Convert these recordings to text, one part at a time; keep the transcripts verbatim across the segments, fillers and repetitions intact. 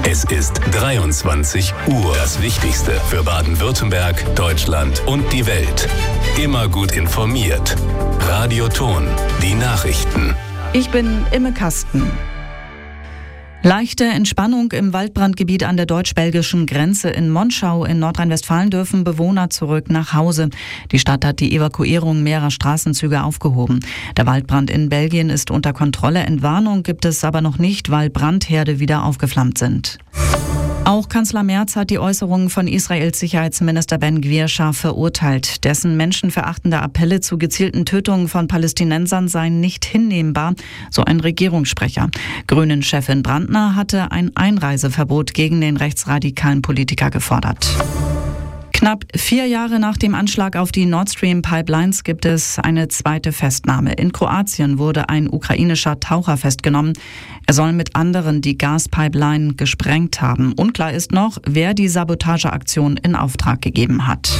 Es ist dreiundzwanzig Uhr. Das Wichtigste für Baden-Württemberg, Deutschland und die Welt. Immer gut informiert. Radio Ton, die Nachrichten. Ich bin Imme Kasten. Leichte Entspannung im Waldbrandgebiet an der deutsch-belgischen Grenze in Monschau in Nordrhein-Westfalen dürfen Bewohner zurück nach Hause. Die Stadt hat die Evakuierung mehrerer Straßenzüge aufgehoben. Der Waldbrand in Belgien ist unter Kontrolle. Entwarnung gibt es aber noch nicht, weil Brandherde wieder aufgeflammt sind. Auch Kanzler Merz hat die Äußerungen von Israels Sicherheitsminister Ben Gvir scharf verurteilt. Dessen menschenverachtende Appelle zu gezielten Tötungen von Palästinensern seien nicht hinnehmbar, so ein Regierungssprecher. Grünen-Chefin Brandner hatte ein Einreiseverbot gegen den rechtsradikalen Politiker gefordert. Knapp vier Jahre nach dem Anschlag auf die Nord Stream Pipelines gibt es eine zweite Festnahme. In Kroatien wurde ein ukrainischer Taucher festgenommen. Er soll mit anderen die Gaspipeline gesprengt haben. Unklar ist noch, wer die Sabotageaktion in Auftrag gegeben hat.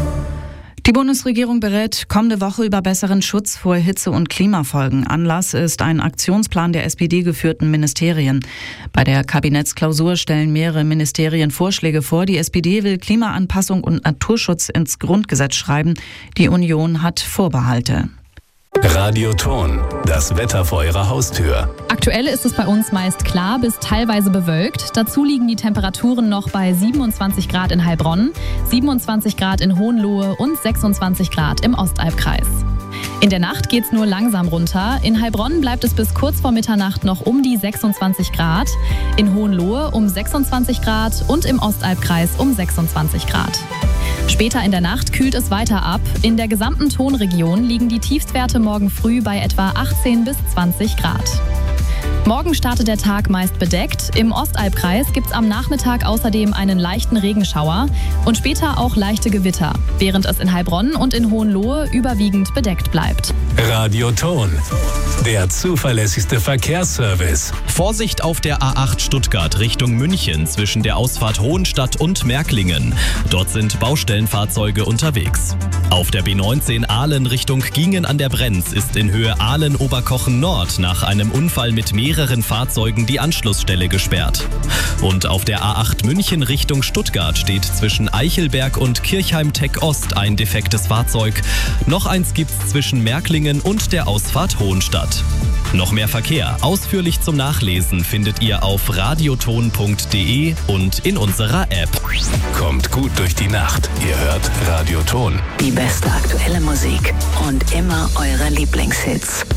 Die Bundesregierung berät kommende Woche über besseren Schutz vor Hitze- und Klimafolgen. Anlass ist ein Aktionsplan der S P D-geführten Ministerien. Bei der Kabinettsklausur stellen mehrere Ministerien Vorschläge vor. Die S P D will Klimaanpassung und Naturschutz ins Grundgesetz schreiben. Die Union hat Vorbehalte. Radio Ton, das Wetter vor Ihrer Haustür. Aktuell ist es bei uns meist klar bis teilweise bewölkt. Dazu liegen die Temperaturen noch bei siebenundzwanzig Grad in Heilbronn, siebenundzwanzig Grad in Hohenlohe und sechsundzwanzig Grad im Ostalbkreis. In der Nacht geht's nur langsam runter. In Heilbronn bleibt es bis kurz vor Mitternacht noch um die sechsundzwanzig Grad, in Hohenlohe um sechsundzwanzig Grad und im Ostalbkreis um sechsundzwanzig Grad. Später in der Nacht kühlt es weiter ab. In der gesamten Tonregion liegen die Tiefstwerte morgen früh bei etwa achtzehn bis zwanzig Grad. Morgen startet der Tag meist bedeckt. Im Ostalbkreis gibt es am Nachmittag außerdem einen leichten Regenschauer und später auch leichte Gewitter, während es in Heilbronn und in Hohenlohe überwiegend bedeckt bleibt. Radio Ton, der zuverlässigste Verkehrsservice. Vorsicht auf der A acht Stuttgart Richtung München zwischen der Ausfahrt Hohenstadt und Märklingen. Dort sind Baustellenfahrzeuge unterwegs. Auf der B neunzehn Aalen Richtung Giengen an der Brenz ist in Höhe Aalen-Oberkochen Nord nach einem Unfall mit mehreren Fahrzeugen die Anschlussstelle gesperrt. Und auf der A acht München Richtung Stuttgart steht zwischen Eichelberg und Kirchheim-Tech Ost ein defektes Fahrzeug. Noch eins gibt's zwischen Märklingen und der Ausfahrt Hohenstadt. Noch mehr Verkehr ausführlich zum Nachlesen findet ihr auf radioton punkt de und in unserer App. Kommt gut durch die Nacht. Ihr hört Radio Ton. Die beste aktuelle Musik und immer eure Lieblingshits.